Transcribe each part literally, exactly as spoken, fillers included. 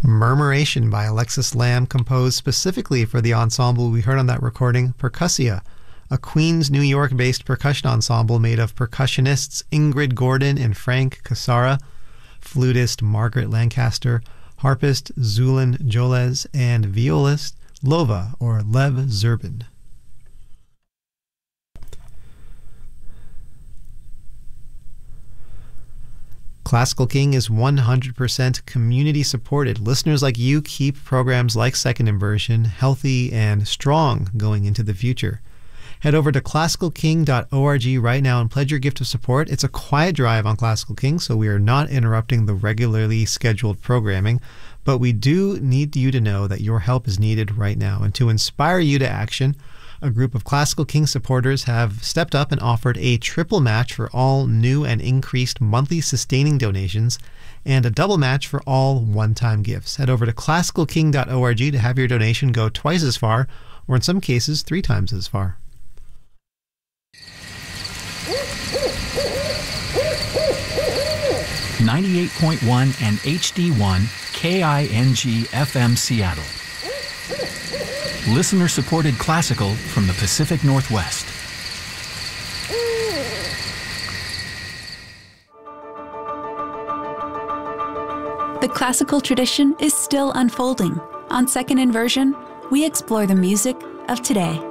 Murmuration by Alexis Lamb, composed specifically for the ensemble we heard on that recording, Percussia, a Queens, New York-based percussion ensemble made of percussionists Ingrid Gordon and Frank Casara, flutist Margaret Lancaster, harpist Zulin Jolez, and violist Lova or Lev Zerbin. Classical King is one hundred percent community supported. Listeners like you keep programs like Second Inversion healthy and strong going into the future. Head over to classical king dot org right now and pledge your gift of support. It's a quiet drive on Classical King, so we are not interrupting the regularly scheduled programming, but we do need you to know that your help is needed right now. And to inspire you to action, a group of Classical King supporters have stepped up and offered a triple match for all new and increased monthly sustaining donations and a double match for all one-time gifts. Head over to classical king dot org to have your donation go twice as far, or in some cases, three times as far. ninety-eight point one and H D one K I N G F M Seattle. Listener-supported classical from the Pacific Northwest. The classical tradition is still unfolding. On Second Inversion, we explore the music of today.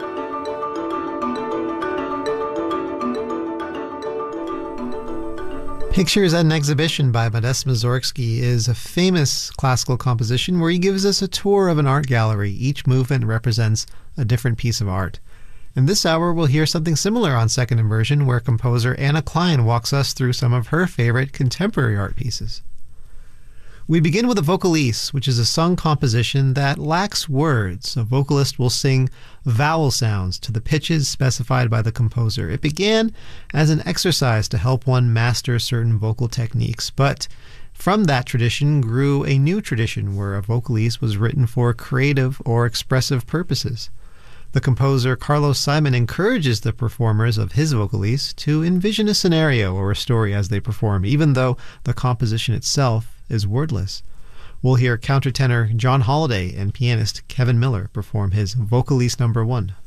Pictures at an Exhibition by Modest Mussorgsky is a famous classical composition where he gives us a tour of an art gallery. Each movement represents a different piece of art. In this hour, we'll hear something similar on Second Inversion, where composer Anna Klein walks us through some of her favorite contemporary art pieces. We begin with a vocalise, which is a sung composition that lacks words. A vocalist will sing vowel sounds to the pitches specified by the composer. It began as an exercise to help one master certain vocal techniques, but from that tradition grew a new tradition where a vocalise was written for creative or expressive purposes. The composer Carlos Simon encourages the performers of his vocalise to envision a scenario or a story as they perform, even though the composition itself is wordless. We'll hear countertenor John Holliday and pianist Kevin Miller perform his vocalise number one.